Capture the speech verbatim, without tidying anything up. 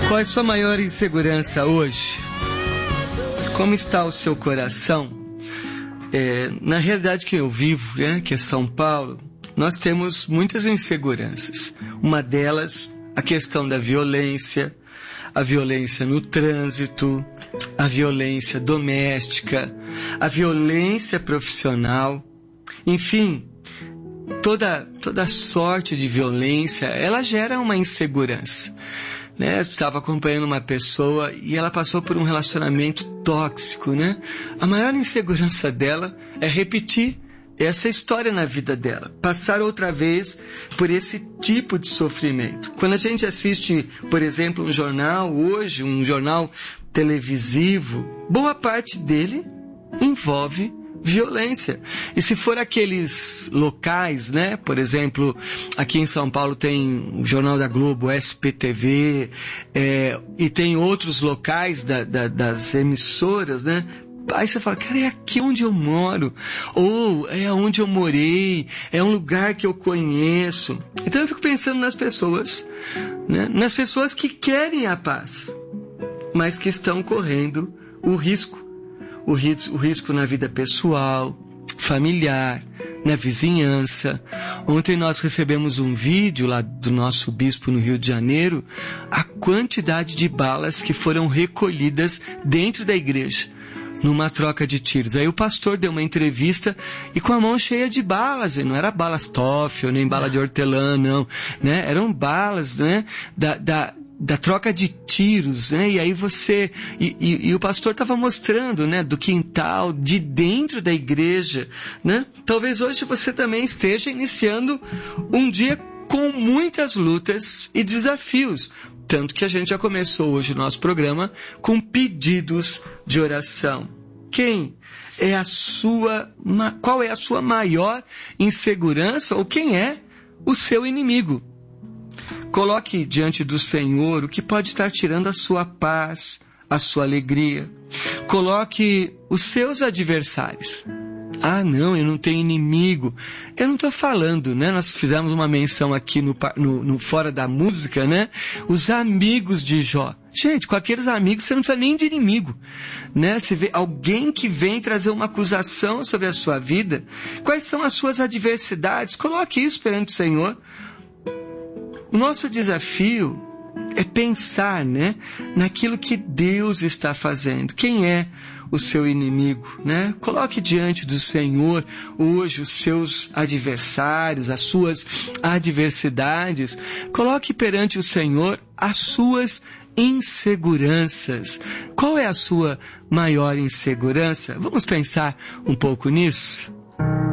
Qual é a sua maior insegurança hoje? Como está o seu coração? É, na realidade que eu vivo, né, que é São Paulo, nós temos muitas inseguranças. Uma delas, a questão da violência, a violência no trânsito, a violência doméstica, a violência profissional, enfim, toda, toda sorte de violência, ela gera uma insegurança. Né? Eu estava acompanhando uma pessoa e ela passou por um relacionamento tóxico, né? A maior insegurança dela é repetir essa história na vida dela, passar outra vez por esse tipo de sofrimento. Quando a gente assiste, por exemplo, um jornal hoje, um jornal televisivo, boa parte dele envolve violência. E se for aqueles locais, né? Por exemplo, aqui em São Paulo tem o Jornal da Globo, S P T V, é, e tem outros locais da, da, das emissoras, né? Aí você fala, cara, é aqui onde eu moro, ou é onde eu morei, é um lugar que eu conheço. Então eu fico pensando nas pessoas, né? Nas pessoas que querem a paz, mas que estão correndo o risco. O risco, o risco na vida pessoal, familiar, na vizinhança. Ontem nós recebemos um vídeo lá do nosso bispo no Rio de Janeiro, a quantidade de balas que foram recolhidas dentro da igreja, numa troca de tiros. Aí o pastor deu uma entrevista e com a mão cheia de balas, e não era balas Toffel, nem bala de hortelã, não, né? Eram balas, né? Da, da, da troca de tiros, né? E aí você, e, e, e o pastor estava mostrando, né? Do quintal, de dentro da igreja, né? Talvez hoje você também esteja iniciando um dia com muitas lutas e desafios. Tanto que a gente já começou hoje o nosso programa com pedidos de oração. Quem é a sua, qual é a sua maior insegurança ou quem é o seu inimigo? Coloque diante do Senhor o que pode estar tirando a sua paz, a sua alegria. Coloque os seus adversários. Ah, não, eu não tenho inimigo. Eu não estou falando, né? Nós fizemos uma menção aqui no, no, no Fora da Música, né? Os amigos de Jó. Gente, com aqueles amigos você não precisa nem de inimigo, né? Você vê alguém que vem trazer uma acusação sobre a sua vida. Quais são as suas adversidades? Coloque isso perante o Senhor. O nosso desafio é pensar, né, naquilo que Deus está fazendo. Quem é o seu inimigo, né? Coloque diante do Senhor hoje os seus adversários, as suas adversidades. Coloque perante o Senhor as suas inseguranças. Qual é a sua maior insegurança? Vamos pensar um pouco nisso?